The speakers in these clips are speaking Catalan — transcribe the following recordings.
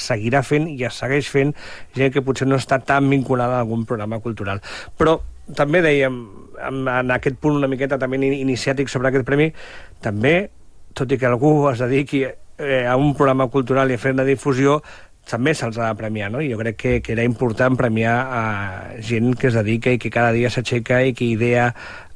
seguirà fent i es segueix fent gent que potser no està tan vinculada a algun programa cultural. Però també dèiem, en aquest punt una miqueta també iniciàtic sobre aquest premi, també, tot i que algú es dediqui a un programa cultural i a fer una difusió, també se'ls ha de premiar, no? I jo crec que era important premiar a gent que es dedica i que cada dia s'aixeca i que idea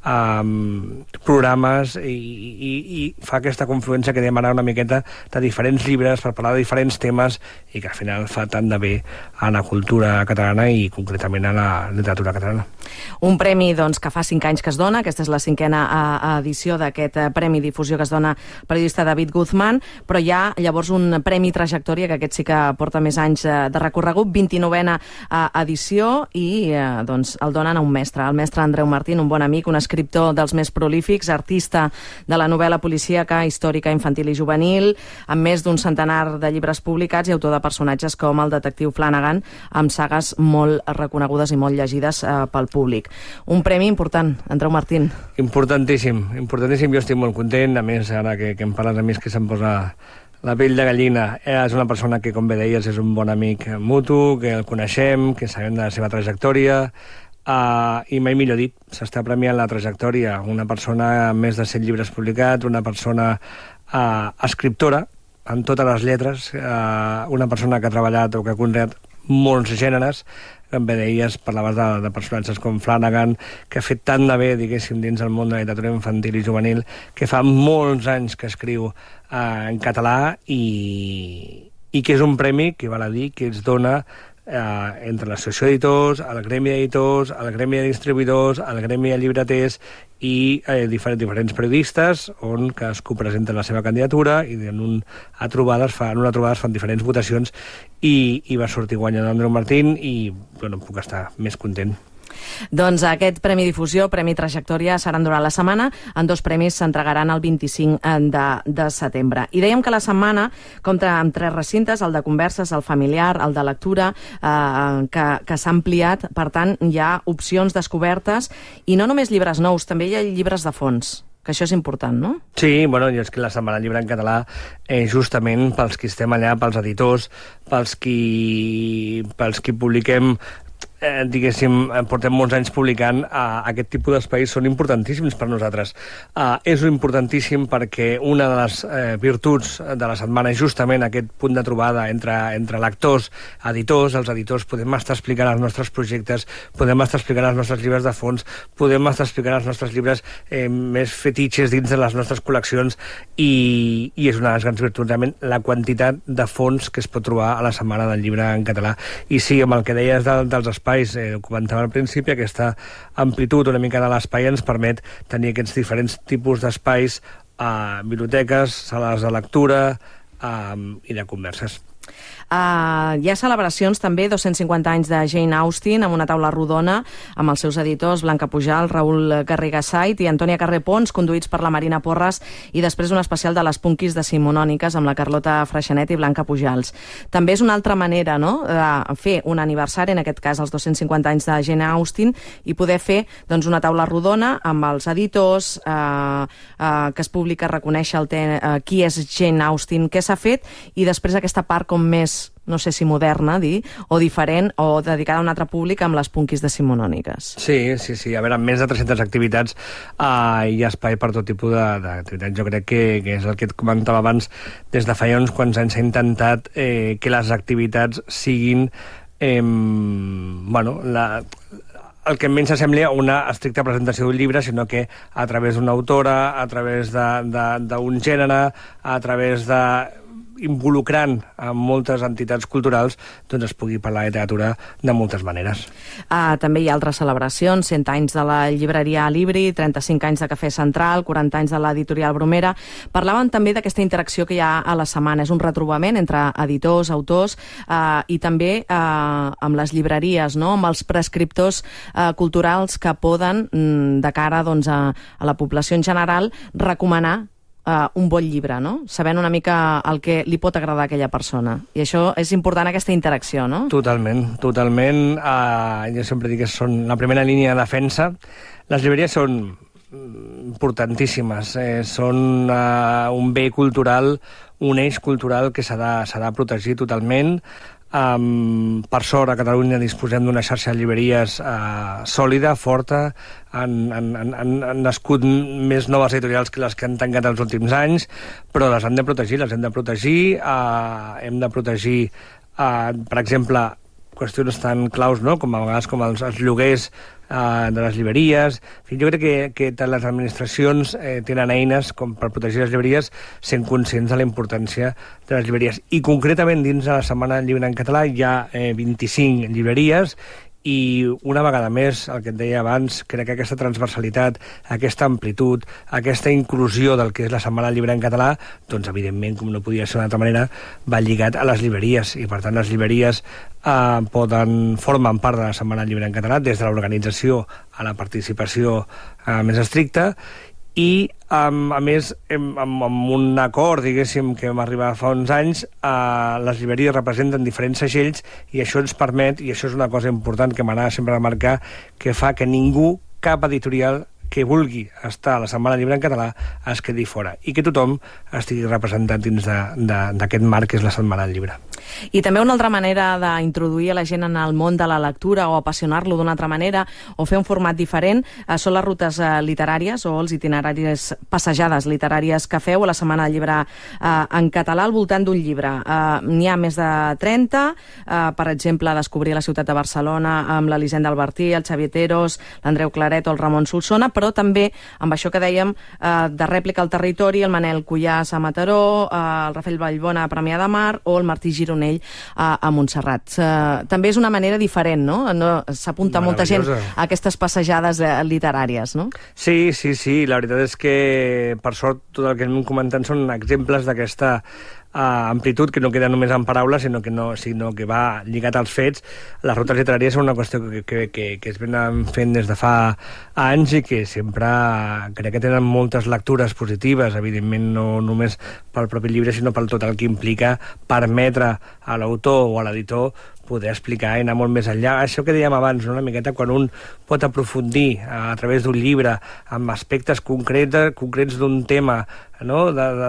programes i fa aquesta confluència que demanar una miqueta de diferents llibres per parlar de diferents temes i que al final fa tant de bé a la cultura catalana i concretament a la literatura catalana. Un premi doncs, que fa 5 anys que es dona, aquesta és la 5a edició d'aquest Premi Difusió que es dona al periodista David Guzmán, però hi ha llavors un Premi Trajectòria, que aquest sí que porta més anys de recorregut, 29a edició, i doncs, el donen a un mestre, el mestre Andreu Martín, un bon amic, un escriptor dels més prolífics, artista de la novel·la policíaca, històrica, infantil i juvenil, amb més d'un centenar de llibres publicats i autor de personatges com el detectiu Flanagan, amb sagues molt reconegudes i molt llegides pel públic. Un premi important, Andreu Martín. Importantíssim, importantíssim. Jo estic molt content, a més, ara que em parles a mi, és que se'm posa la pell de gallina. És una persona que, com bé deies, és un bon amic mutu, que el coneixem, que sabem de la seva trajectòria, i mai millor dit, s'està premiant la trajectòria. Una persona amb més de 100 llibres publicats, una persona escriptora, en totes les lletres, una persona que ha treballat o que ha conreat molts gèneres, com bé deies, parlaves de personatges com Flanagan, que ha fet tant de bé, diguéssim, dins el món de la literatura infantil i juvenil, que fa molts anys que escriu en català i que és un premi que val a dir que es dona entre l'associació d'editors, el gremi d'editors, el gremi de distribuïdors, el gremi de llibreters i diferents periodistes on cadascú presenta la seva candidatura i en una trobada es fan diferents votacions i va sortir guanyador Andreu Martín i bueno, puc estar més content. Doncs aquest Premi Difusió, Premi Trajectòria, seran durant la setmana. En 2 premis s'entregaran el 25 de setembre. I dèiem que la setmana compta amb 3 recintes, el de converses, el familiar, el de lectura, que s'ha ampliat. Per tant, hi ha opcions descobertes i no només llibres nous, també hi ha llibres de fons, que això és important, no? Sí, bueno, és que la Setmana del Llibre en català, justament pels qui estem allà, pels editors, pels qui publiquem, diguéssim, portem molts anys publicant, aquest tipus d'espais són importantíssims per nosaltres. És importantíssim perquè una de les virtuts de la setmana és justament aquest punt de trobada entre lectors, editors. Els editors podem estar explicant els nostres projectes, podem estar explicant els nostres llibres de fons, podem estar explicant els nostres llibres més fetitxes dins de les nostres col·leccions i és una de les grans virtuts, realment, la quantitat de fons que es pot trobar a la Setmana del Llibre en català. I sí, amb el que deies dels espais, ho comentava al principi, aquesta amplitud una mica de l'espai ens permet tenir aquests diferents tipus d'espais, biblioteques, sales de lectura i de converses. Hi ha celebracions també, 250 anys de Jane Austen, amb una taula rodona amb els seus editors Blanca Pujal, Raül Garrigasait i Antònia Carré Pons, conduïts per la Marina Porres, i després un especial de les punquis decimonòniques amb la Carlota Freixanet i Blanca Pujals. També és una altra manera, no?, de fer un aniversari, en aquest cas els 250 anys de Jane Austen, i poder fer doncs, una taula rodona amb els editors, que es pugui reconèixer qui és Jane Austen, què s'ha fet, i després aquesta part com més, no sé si moderna, o diferent, o dedicada a un altre públic amb les punquis decimonòniques. Sí. A veure, amb més de 300 activitats hi ha espai per tot tipus d'activitats. Jo crec que és el que et comentava abans, des de fa uns quants anys s'ha intentat que les activitats siguin el que menys s'assembli a una estricta presentació d'un llibre, sinó que a través d'una autora, a través d'un gènere, a través involucrant a moltes entitats culturals, doncs es pugui parlar de literatura de moltes maneres. També hi ha altres celebracions, 100 anys de la llibreria Libri, 35 anys de Cafè Central, 40 anys de l'editorial Bromera. Parlaven també d'aquesta interacció que hi ha a la setmana. És un retrobament entre editors, autors, i també amb les llibreries, no?, amb els prescriptors culturals que poden, de cara doncs, a la població en general, recomanar un bon llibre, no?, sabent una mica el que li pot agradar a aquella persona. I això és important, aquesta interacció, no? Totalment. Jo sempre dic que són la primera línia de defensa. Les llibreries són importantíssimes. Són un bé cultural, un eix cultural que s'ha de protegir totalment. Per sort, a Catalunya disposem d'una xarxa de llibreries sòlida, forta. Han nascut més noves editorials que les que han tancat els últims anys, però les hem de protegir. Hem de protegir, per exemple, qüestions tan claus, no?, com a vegades com els lloguers de les llibreries. Jo crec que les administracions tenen eines com per protegir les llibreries, sent conscients de la importància de les llibreries. I concretament dins de la Setmana del Llibre en Català hi ha 25 llibreries, i una vegada més, el que et deia abans, crec que aquesta transversalitat, aquesta amplitud, aquesta inclusió del que és la Setmana del Llibre en Català, doncs evidentment, com no podia ser d'una altra manera, va lligat a les llibreries, i per tant les llibreries formen part de la Setmana del Llibre en Català, des de l'organització a la participació més estricta. I, a més, amb un acord, diguéssim, que vam arribar fa uns anys, les llibreries representen diferents segells i això ens permet, i això és una cosa important que m'agrada sempre remarcar, que fa que ningú, cap editorial que vulgui estar a la Setmana del Llibre en Català es quedi fora i que tothom estigui representat dins d'aquest marc que és la Setmana del Llibre. I també una altra manera d'introduir a la gent en el món de la lectura o apassionar-lo d'una altra manera o fer un format diferent són les rutes literàries o els itineraris, passejades literàries que feu a la Setmana del Llibre en català al voltant d'un llibre. N'hi ha més de 30, per exemple, descobrir la ciutat de Barcelona amb l'Elisenda Albertí, el Xavier Teros, l'Andreu Claret o el Ramon Solsona, però també amb això que dèiem de rèplica al territori, el Manel Cuyàs a Mataró, el Rafael Vallbona a Premià de Mar o el Martí Gironell a Montserrat. També és una manera diferent, no? S'apunta molta gent a aquestes passejades literàries, no? Sí. La veritat és que, per sort, tot el que hem comentat són exemples d'aquesta amplitud que no queda només en paraules, sinó que va lligat als fets. Les rutes literàries són una qüestió que es venen fent des de fa anys i que sempre crec que tenen moltes lectures positives, evidentment no només pel propi llibre, sinó per tot el que implica permetre a l'autor o a l'editor poder explicar i anar molt més enllà. Això que dèiem abans, una miqueta, quan un pot aprofundir a través d'un llibre amb aspectes concrets d'un tema, no?,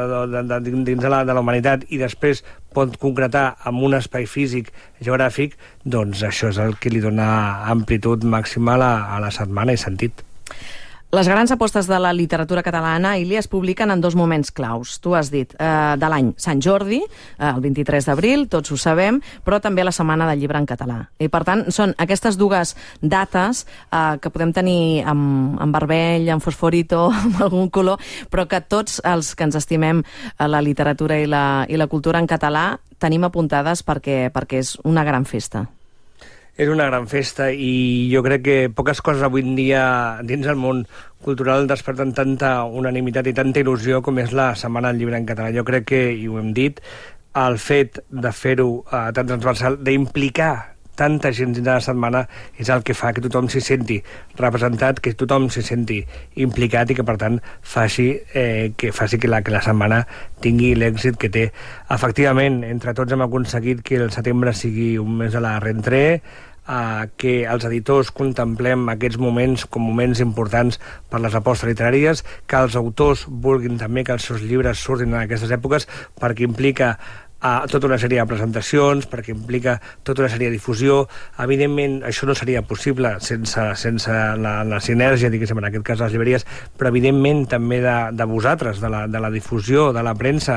dins de la humanitat, i després pot concretar amb un espai físic, geogràfic, doncs això és el que li dona amplitud màxima a la setmana i sentit. Les grans apostes de la literatura catalana, Ili, es publiquen en dos moments claus. Tu has dit, de l'any Sant Jordi, el 23 d'abril, tots ho sabem, però també la Setmana del Llibre en català. I, per tant, són aquestes dues dates que podem tenir amb vermell, amb fosforito, amb algun color, però que tots els que ens estimem la literatura i la cultura en català tenim apuntades perquè és una gran festa. És una gran festa i jo crec que poques coses avui en dia dins el món cultural desperten tanta unanimitat i tanta il·lusió com és la Setmana del Llibre en català. Jo crec que, i ho hem dit, el fet de fer-ho tan transversal, d'implicar tanta gent dins de la setmana, és el que fa que tothom s'hi senti representat, que tothom s'hi senti implicat i que, per tant, faci que la setmana tingui l'èxit que té. Efectivament, entre tots hem aconseguit que el setembre sigui un mes de la rentrée, que els editors contemplem aquests moments com moments importants per les apostes literàries, que els autors vulguin també que els seus llibres surtin en aquestes èpoques, perquè implica tota una sèrie de presentacions, perquè implica tota una sèrie de difusió. Evidentment, això no seria possible sense la sinergia, diguéssim, en aquest cas de les llibreries, però evidentment també de vosaltres, de la difusió, de la premsa.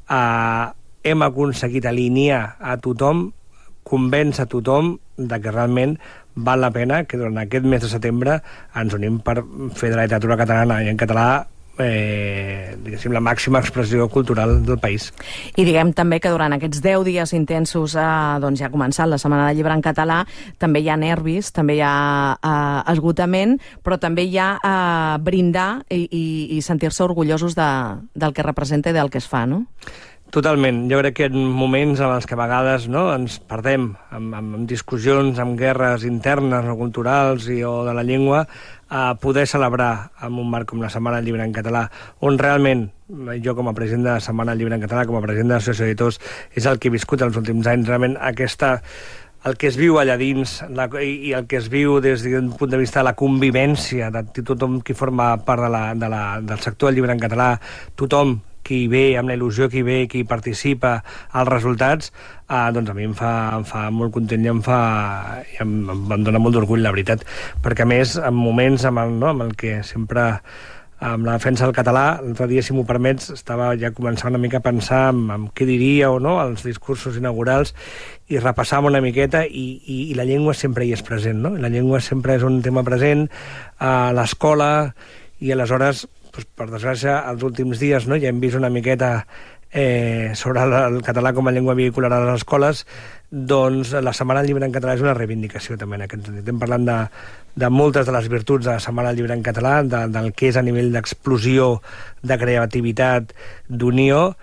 Hem aconseguit alinear a tothom, convèncer a tothom de que realment val la pena que durant aquest mes de setembre ens unim per fer de la literatura catalana i en català diguéssim, la màxima expressió cultural del país. I diguem també que durant aquests 10 dies intensos doncs ja ha començat la Setmana del Llibre en català, també hi ha nervis, també hi ha esgotament, però també hi ha brindar i sentir-se orgullosos del que representa i del que es fa, no? Totalment. Jo crec que en moments en els que a vegades ens perdem amb discussions, amb guerres internes o culturals o de la llengua, poder celebrar en un marc com la Setmana del Llibre en català, on realment jo com a president de la Setmana del Llibre en català, com a president de l'Associació d'Editors, és el que he viscut els últims anys, realment aquesta el que es viu allà dins i el que es viu des d'un punt de vista de la convivència de tothom qui forma part del sector del llibre en català, tothom qui ve, amb la il·lusió qui ve, qui participa als resultats, doncs a mi em fa molt content i em dona molt d'orgull, la veritat, perquè a més, en moments amb el que sempre, amb la defensa del català, l'altre dia, si m'ho permets, estava ja començant una mica a pensar en què diríeu, no?, els discursos inaugurals, i repassàvem una miqueta, i la llengua sempre hi és present, no? La llengua sempre és un tema present a l'escola, i aleshores, per desgràcia, els últims dies, no?, ja hem vist una miqueta sobre el català com a llengua vehicular a les escoles, doncs la Setmana del Llibre en Català és una reivindicació també en aquest sentit. Estem parlant de moltes de les virtuts de la Setmana del Llibre en Català, del que és a nivell d'explosió, de creativitat, d'unió,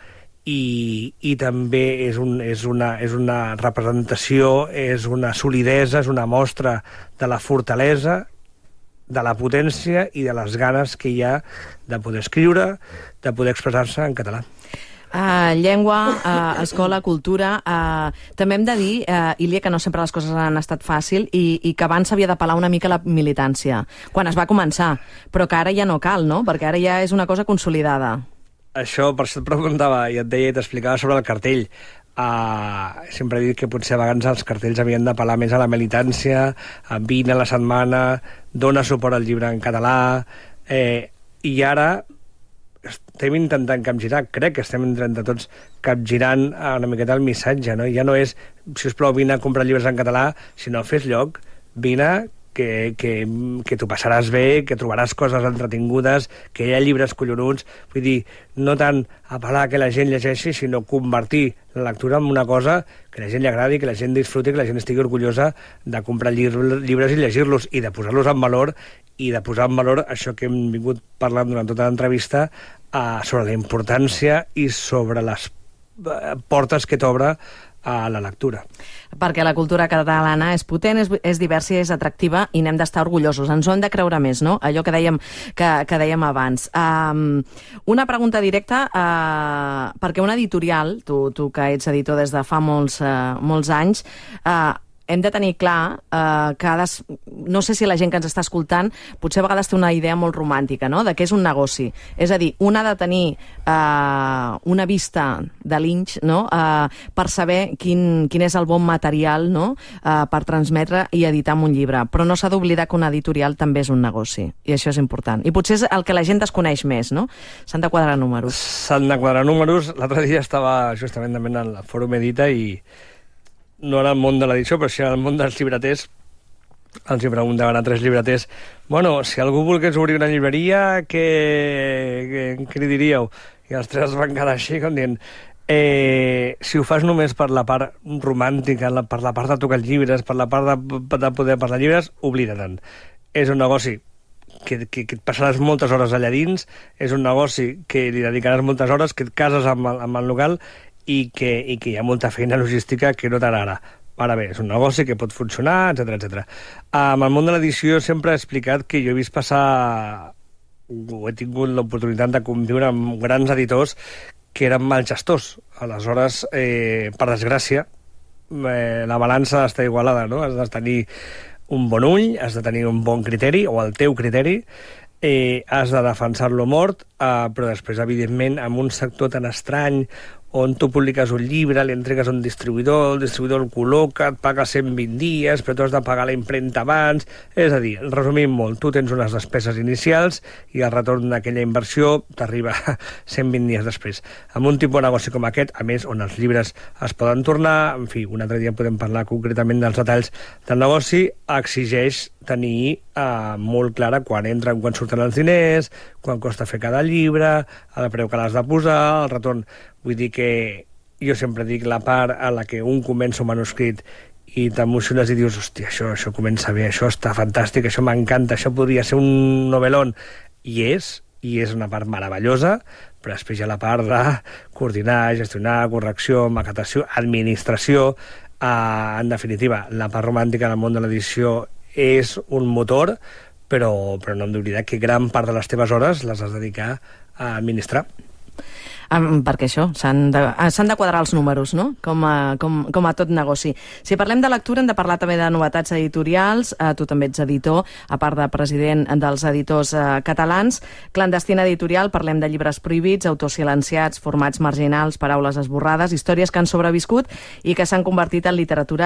i també és una representació, és una solidesa, és una mostra de la fortalesa, de la potència i de les ganes que hi ha de poder escriure, de poder expressar-se en català. Llengua, escola, cultura... També hem de dir, Ilia, que no sempre les coses han estat fàcil i que abans s'havia d'apel·lar una mica a la militància, quan es va començar, però que ara ja no cal, no? Perquè ara ja és una cosa consolidada. Això, per això et preguntava i et deia i t'explicava sobre el cartell. Sempre he dit que potser a vegades els cartells havien d'apel·lar més a la militància, vine a la setmana, dona suport al llibre en català, i ara estem intentant capgirar, crec que estem entre tots capgirant una miqueta el missatge, no? Ja no és, si us plau, vine a comprar llibres en català, sinó fes lloc, vine, que t'ho passaràs bé, que trobaràs coses entretingudes, que hi ha llibres collonuts, vull dir, no tant apel·lar que la gent llegeixi, sinó convertir la lectura en una cosa que la gent li agradi, que la gent disfruti, que la gent estigui orgullosa de comprar llibres i llegir-los, i de posar-los en valor, i de posar en valor això que hem vingut parlant durant tota l'entrevista, sobre la importància i sobre les portes que t'obre a la lectura. Perquè la cultura catalana és potent, és diversa i és atractiva, i n'hem d'estar orgullosos. Ens ho hem de creure més, no? Allò que dèiem abans. Una pregunta directa, perquè una editorial, tu que ets editor des de fa molts anys, hem de tenir clar que no sé si la gent que ens està escoltant potser a vegades té una idea molt romàntica, no?, de què és un negoci. És a dir, un ha de tenir una vista de linx, no?, per saber quin és el bon material, no?, per transmetre i editar en un llibre. Però no s'ha d'oblidar que una editorial també és un negoci, i això és important. I potser és el que la gent desconeix més, no? S'han de quadrar números. S'han de quadrar números. L'altre dia estava justament també en el Fòrum Edita i no en el món de l'edició, però sí en el món dels llibreters, els hi preguntaven a 3 llibreters, bueno, si algú volgués obrir una llibreria, què li diríeu? I els 3 van quedar així, com dient, si ho fas només per la part romàntica, per la part de tocar llibres, per la part de poder parlar llibres, oblida-te'n. És un negoci que et passaràs moltes hores allà dins, és un negoci que li dedicaràs moltes hores, que et cases amb el local, i que hi ha molta feina logística que no t'agrada. Ara bé, és un negoci que pot funcionar, etc. En el món de l'edició sempre he explicat que jo he vist passar, he tingut l'oportunitat de conviure amb grans editors que eren mal gestors. Aleshores, per desgràcia, la balança està igualada, no? Has de tenir un bon ull, has de tenir un bon criteri, o el teu criteri, has de defensar-lo mort, però després, evidentment, en un sector tan estrany, on tu publiques un llibre, li entregues a un distribuïdor, el distribuïdor el col·loca, et paga 120 dies, però tu has de pagar la impremta abans. És a dir, resumint molt, tu tens unes despeses inicials i el retorn d'aquella inversió t'arriba 120 dies després. Amb un tipus de negoci com aquest, a més, on els llibres es poden tornar, en fi, un altre dia podem parlar concretament dels detalls del negoci, exigeix tenir molt clara quan entren, quan surten els diners, quan costa fer cada llibre, el preu que l'has de posar, el retorn. Vull dir que jo sempre dic la part a la que un comença un manuscrit i t'emociones i dius, hòstia, això comença bé, això està fantàstic, això m'encanta, això podria ser un novel·lón. I és una part meravellosa, però després hi ha la part de coordinar, gestionar, correcció, maquetació, administració. En definitiva, la part romàntica del món de l'edició és un motor, però no hem d'oblidar que gran part de les teves hores les has de dedicar a administrar. Perquè això, s'han de quadrar els números, no? Com a tot negoci. Si parlem de lectura, hem de parlar també de novetats editorials. Tu també ets editor, a part de president dels editors catalans. Clandestina editorial, parlem de llibres prohibits, autors silenciats, formats marginals, paraules esborrades, històries que han sobreviscut i que s'han convertit en literatura